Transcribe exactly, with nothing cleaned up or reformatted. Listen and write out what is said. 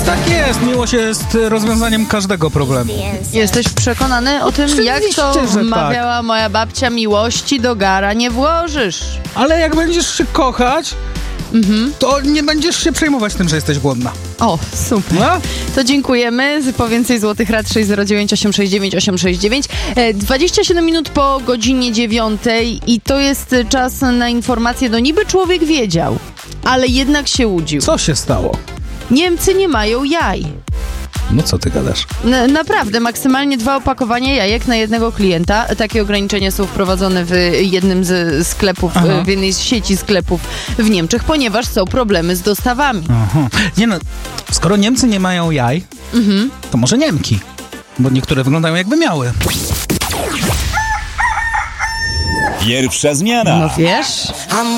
Tak jest, miłość jest rozwiązaniem każdego problemu. Jesteś przekonany o tym, Oczywiście, jak to że mawiała tak. moja babcia, miłości do gara nie włożysz. Ale jak będziesz się kochać, mhm. to nie będziesz się przejmować tym, że jesteś głodna. O, super. No? To dziękujemy. Po więcej złotych rad sześć zero dziewięć osiem sześć dziewięć osiem sześć dziewięć. dwadzieścia siedem minut po godzinie dziewiątej i to jest czas na informację. No niby człowiek wiedział, ale jednak się łudził. Co się stało? Niemcy nie mają jaj. No co ty gadasz? N- naprawdę, maksymalnie dwa opakowania jajek na jednego klienta. Takie ograniczenia są wprowadzone w jednym z sklepów, Aha. w jednej z sieci sklepów w Niemczech, ponieważ są problemy z dostawami. Aha. Nie no, skoro Niemcy nie mają jaj, mhm. to może Niemki, bo niektóre wyglądają jakby miały. Pierwsza zmiana. No wiesz...